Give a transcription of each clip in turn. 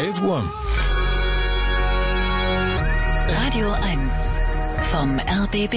11 Uhr. Radio 1 vom RBB.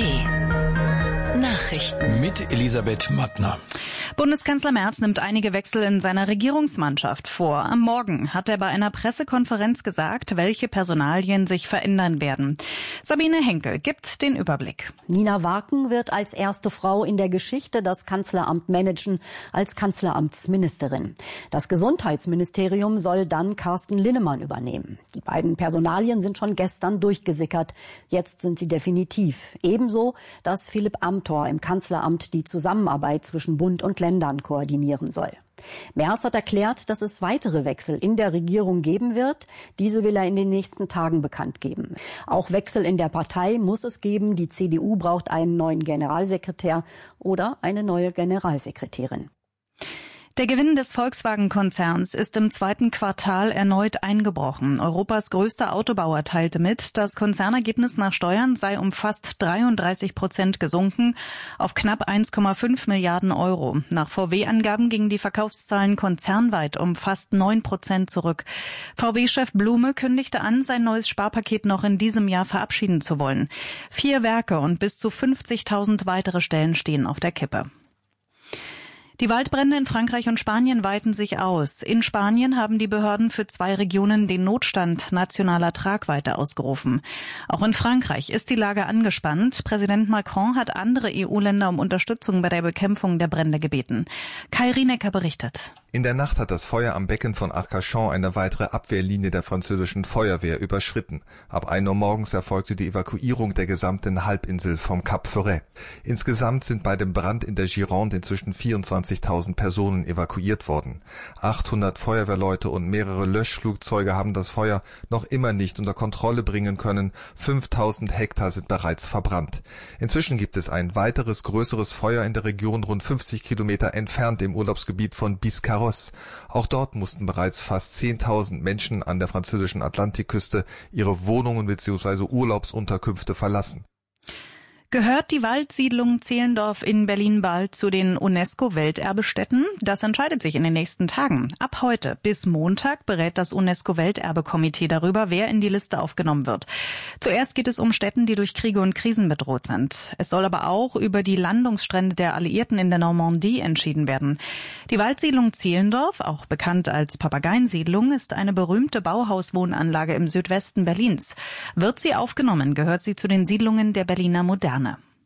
Nachrichten Mit Elisabeth Mattner. Bundeskanzler Merz nimmt einige Wechsel in seiner Regierungsmannschaft vor. Am Morgen hat er bei einer Pressekonferenz gesagt, welche Personalien sich verändern werden. Sabine Henkel gibt den Überblick. Nina Waken wird als erste Frau in der Geschichte das Kanzleramt managen, als Kanzleramtsministerin. Das Gesundheitsministerium soll dann Carsten Linnemann übernehmen. Die beiden Personalien sind schon gestern durchgesickert. Jetzt sind sie definitiv. Ebenso, dass Philipp Amthor im Kanzleramt die Zusammenarbeit zwischen Bund und Ländern koordinieren soll. Merz hat erklärt, dass es weitere Wechsel in der Regierung geben wird. Diese will er in den nächsten Tagen bekannt geben. Auch Wechsel in der Partei muss es geben. Die CDU braucht einen neuen Generalsekretär oder eine neue Generalsekretärin. Der Gewinn des Volkswagen-Konzerns ist im zweiten Quartal erneut eingebrochen. Europas größter Autobauer teilte mit, das Konzernergebnis nach Steuern sei um fast 33% gesunken auf knapp 1,5 Milliarden Euro. Nach VW-Angaben gingen die Verkaufszahlen konzernweit um fast 9% zurück. VW-Chef Blume kündigte an, sein neues Sparpaket noch in diesem Jahr verabschieden zu wollen. 4 Werke und bis zu 50.000 weitere Stellen stehen auf der Kippe. Die Waldbrände in Frankreich und Spanien weiten sich aus. In Spanien haben die Behörden für 2 Regionen den Notstand nationaler Tragweite ausgerufen. Auch in Frankreich ist die Lage angespannt. Präsident Macron hat andere EU-Länder um Unterstützung bei der Bekämpfung der Brände gebeten. Kai Rienecker berichtet. In der Nacht hat das Feuer am Becken von Arcachon eine weitere Abwehrlinie der französischen Feuerwehr überschritten. Ab 1 Uhr morgens erfolgte die Evakuierung der gesamten Halbinsel vom Cap Ferret. Insgesamt sind bei dem Brand in der Gironde inzwischen 24.000 Personen evakuiert worden. 800 Feuerwehrleute und mehrere Löschflugzeuge haben das Feuer noch immer nicht unter Kontrolle bringen können. 5.000 Hektar sind bereits verbrannt. Inzwischen gibt es ein weiteres größeres Feuer in der Region rund 50 Kilometer entfernt im Urlaubsgebiet von Biscarrosse. Auch dort mussten bereits fast 10.000 Menschen an der französischen Atlantikküste ihre Wohnungen bzw. Urlaubsunterkünfte verlassen. Gehört die Waldsiedlung Zehlendorf in Berlin bald zu den UNESCO-Welterbestätten? Das entscheidet sich in den nächsten Tagen. Ab heute bis Montag berät das UNESCO-Welterbekomitee darüber, wer in die Liste aufgenommen wird. Zuerst geht es um Städten, die durch Kriege und Krisen bedroht sind. Es soll aber auch über die Landungsstrände der Alliierten in der Normandie entschieden werden. Die Waldsiedlung Zehlendorf, auch bekannt als Papageiensiedlung, ist eine berühmte Bauhauswohnanlage im Südwesten Berlins. Wird sie aufgenommen, gehört sie zu den Siedlungen der Berliner Moderne.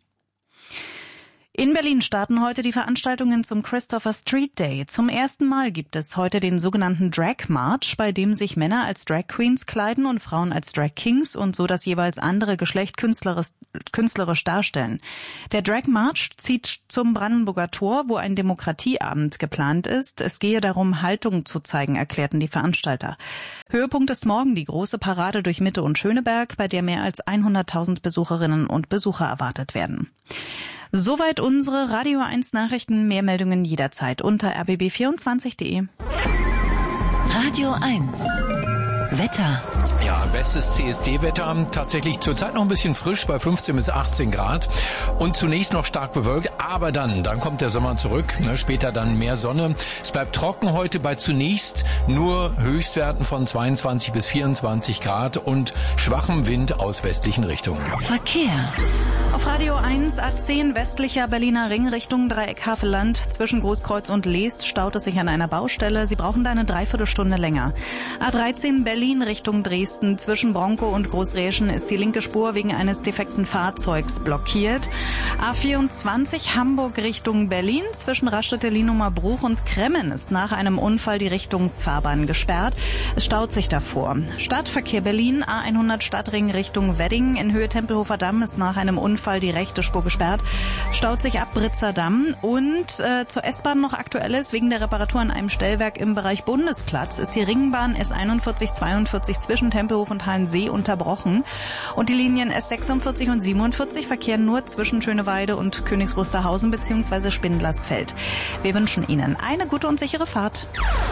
In Berlin starten heute die Veranstaltungen zum Christopher Street Day. Zum ersten Mal gibt es heute den sogenannten Drag March, bei dem sich Männer als Drag Queens kleiden und Frauen als Drag Kings und so das jeweils andere Geschlecht künstlerisch darstellen. Der Drag March zieht zum Brandenburger Tor, wo ein Demokratieabend geplant ist. Es gehe darum, Haltung zu zeigen, erklärten die Veranstalter. Höhepunkt ist morgen die große Parade durch Mitte und Schöneberg, bei der mehr als 100.000 Besucherinnen und Besucher erwartet werden. Soweit unsere Radio 1 Nachrichten. Mehr Meldungen jederzeit unter rbb24.de. Radio 1 Wetter. Ja, bestes CSD-Wetter. Tatsächlich zurzeit noch ein bisschen frisch bei 15 bis 18 Grad. Und zunächst noch stark bewölkt, aber dann kommt der Sommer zurück. Später dann mehr Sonne. Es bleibt trocken heute bei zunächst nur Höchstwerten von 22 bis 24 Grad und schwachem Wind aus westlichen Richtungen. Verkehr. Auf Radio 1 A10 westlicher Berliner Ring Richtung Dreieck Havelland. Zwischen Großkreuz und Leest staut es sich an einer Baustelle. Sie brauchen da eine Dreiviertelstunde länger. A13 Berlin Richtung Dresden. Zwischen Bronkow und Großräschen ist die linke Spur wegen eines defekten Fahrzeugs blockiert. A24 Hamburg Richtung Berlin. Zwischen Raststätte-Lienumer Bruch und Kremmen ist nach einem Unfall die Richtungsfahrbahn gesperrt. Es staut sich davor. Stadtverkehr Berlin A100 Stadtring Richtung Wedding. In Höhe Tempelhofer Damm ist nach einem Unfall die rechte Spur gesperrt. Staut sich ab Britzer Damm. Und zur S-Bahn noch Aktuelles. Wegen der Reparatur an einem Stellwerk im Bereich Bundesplatz ist die Ringbahn S41-42 zwischen Tempelhof und Halensee unterbrochen. Und die Linien S46 und 47 verkehren nur zwischen Schöneweide und Königs Wusterhausen bzw. Spindlersfeld. Wir wünschen Ihnen eine gute und sichere Fahrt.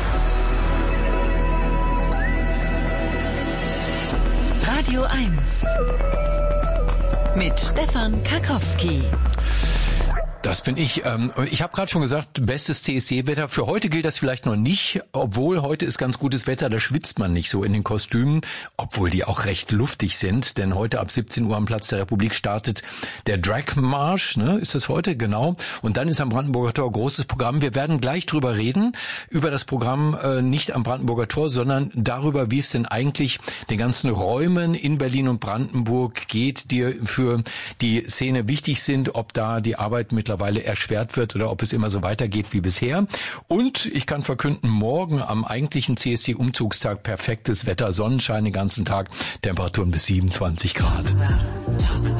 Radio 1 mit Stefan Karkowski. Das bin ich. Ich habe gerade schon gesagt, bestes CSD-Wetter. Für heute gilt das vielleicht noch nicht, obwohl heute ist ganz gutes Wetter, da schwitzt man nicht so in den Kostümen, obwohl die auch recht luftig sind, denn heute ab 17 Uhr am Platz der Republik startet der Drag-Marsch, ne? Ist das heute? Genau. Und dann ist am Brandenburger Tor großes Programm. Wir werden gleich drüber reden, über das Programm nicht am Brandenburger Tor, sondern darüber, wie es denn eigentlich den ganzen Räumen in Berlin und Brandenburg geht, die für die Szene wichtig sind, ob da die Arbeit mittlerweile erschwert wird oder ob es immer so weitergeht wie bisher. Und ich kann verkünden, morgen am eigentlichen CSD-Umzugstag perfektes Wetter, Sonnenschein den ganzen Tag, Temperaturen bis 27 Grad.